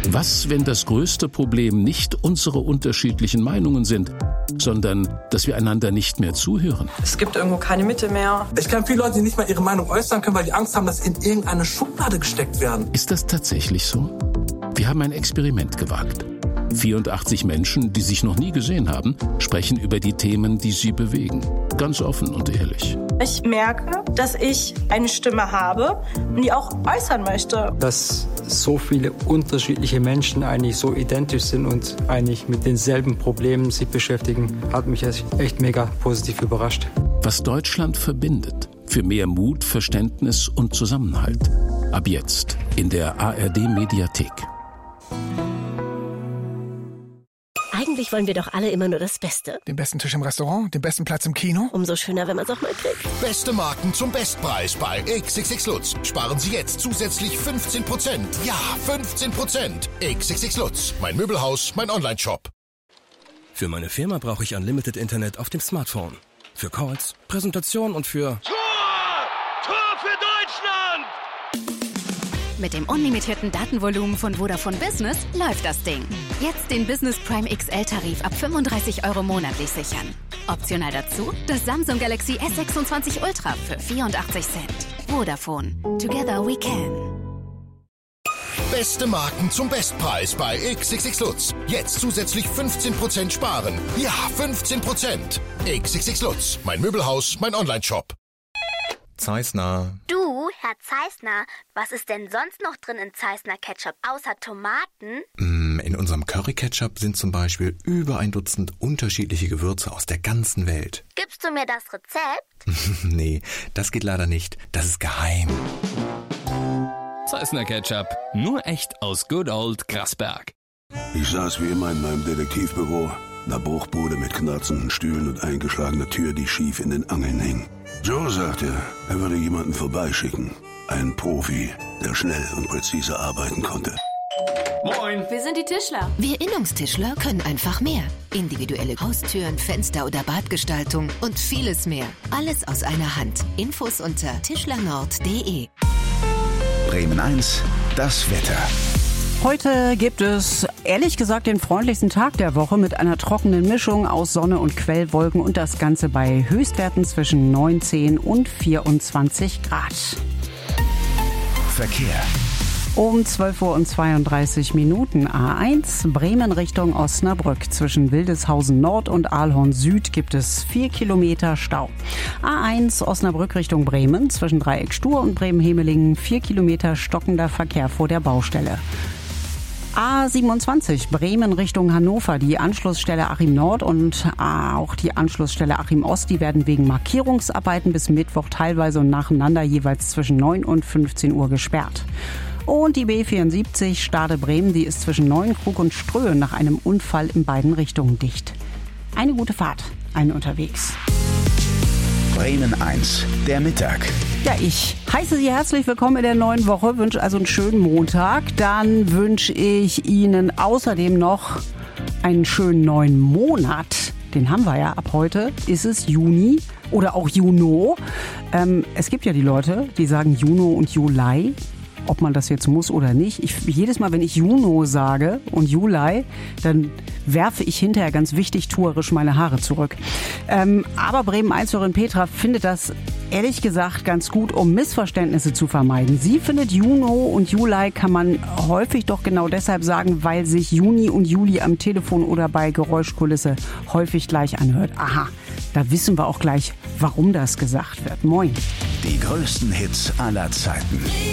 Was, wenn das größte Problem nicht unsere unterschiedlichen Meinungen sind, sondern dass wir einander nicht mehr zuhören? Es gibt irgendwo keine Mitte mehr. Ich kenne viele Leute, die nicht mal ihre Meinung äußern können, weil die Angst haben, dass sie in irgendeine Schublade gesteckt werden. Ist das tatsächlich so? Wir haben ein Experiment gewagt. 84 Menschen, die sich noch nie gesehen haben, sprechen über die Themen, die sie bewegen. Ganz offen und ehrlich. Ich merke, dass ich eine Stimme habe und die auch äußern möchte. Dass so viele unterschiedliche Menschen eigentlich so identisch sind und eigentlich mit denselben Problemen sich beschäftigen, hat mich echt mega positiv überrascht. Was Deutschland verbindet. Für mehr Mut, Verständnis und Zusammenhalt. Ab jetzt in der ARD-Mediathek. Eigentlich wollen wir doch alle immer nur das Beste. Den besten Tisch im Restaurant, den besten Platz im Kino. Umso schöner, wenn man es auch mal kriegt. Beste Marken zum Bestpreis bei XXX Lutz. Sparen Sie jetzt zusätzlich 15%. Ja, 15%. XXX Lutz. Mein Möbelhaus, mein Onlineshop. Für meine Firma brauche ich Unlimited Internet auf dem Smartphone. Für Calls, Präsentation und für... Tor für Deutschland! Mit dem unlimitierten Datenvolumen von Vodafone Business läuft das Ding. Jetzt den Business Prime XL-Tarif ab 35 € monatlich sichern. Optional dazu das Samsung Galaxy S26 Ultra für 84 Cent. Vodafone. Together we can. Beste Marken zum Bestpreis bei XXX Lutz. Jetzt zusätzlich 15% sparen. Ja, 15%. XXX Lutz. Mein Möbelhaus, mein Onlineshop. Zeissner. Du, Herr Zeissner, was ist denn sonst noch drin in Zeissner Ketchup außer Tomaten? In unserem Curry-Ketchup sind zum Beispiel über 1 Dutzend unterschiedliche Gewürze aus der ganzen Welt. Gibst du mir das Rezept? Nee, das geht leider nicht. Das ist geheim. Zeissner Ketchup, nur echt aus Good Old Grasberg. Ich saß wie immer in meinem Detektivbüro, einer Bruchbude mit knarzenden Stühlen und eingeschlagener Tür, die schief in den Angeln hing. Joe sagte, er würde jemanden vorbeischicken. Einen Profi, der schnell und präzise arbeiten konnte. Moin! Wir sind die Tischler. Wir Innungstischler können einfach mehr. Individuelle Haustüren, Fenster oder Badgestaltung und vieles mehr. Alles aus einer Hand. Infos unter tischlernord.de. Bremen 1, das Wetter. Heute gibt es, ehrlich gesagt, den freundlichsten Tag der Woche mit einer trockenen Mischung aus Sonne und Quellwolken und das Ganze bei Höchstwerten zwischen 19 und 24 Grad. Verkehr. Um 12:32 Uhr A1 Bremen Richtung Osnabrück. Zwischen Wildeshausen Nord und Ahlhorn Süd gibt es 4 Kilometer Stau. A1 Osnabrück Richtung Bremen. Zwischen Dreieck Stur und Bremen-Hemelingen 4 Kilometer stockender Verkehr vor der Baustelle. A27 Bremen Richtung Hannover, die Anschlussstelle Achim Nord und auch die Anschlussstelle Achim Ost, die werden wegen Markierungsarbeiten bis Mittwoch teilweise und nacheinander jeweils zwischen 9 und 15 Uhr gesperrt. Und die B74 Stade Bremen, die ist zwischen Neuenkrug und Ströhe nach einem Unfall in beiden Richtungen dicht. Eine gute Fahrt, allen unterwegs. Bremen 1, der Mittag. Ja, ich heiße Sie herzlich willkommen in der neuen Woche, wünsche also einen schönen Montag. Dann wünsche ich Ihnen außerdem noch einen schönen neuen Monat. Den haben wir ja ab heute, ist es Juni oder auch Juno. Es gibt ja die Leute, die sagen Juno und Juli. Ob man das jetzt muss oder nicht. Jedes Mal, wenn ich Juno sage und Juli, dann werfe ich hinterher ganz wichtig tuerisch meine Haare zurück. Aber Bremen 1-Hörerin Petra findet das ehrlich gesagt ganz gut, um Missverständnisse zu vermeiden. Sie findet Juno und Juli kann man häufig doch genau deshalb sagen, weil sich Juni und Juli am Telefon oder bei Geräuschkulisse häufig gleich anhört. Aha, da wissen wir auch gleich, warum das gesagt wird. Moin. Die größten Hits aller Zeiten.